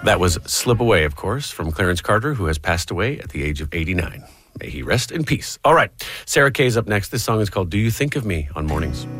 That was Slip Away, of course, from Clarence Carter, who has passed away at the age of 89. May he rest in peace. All right, Sarah Kay's up next. This song is called Do You Think of Me on Mornings.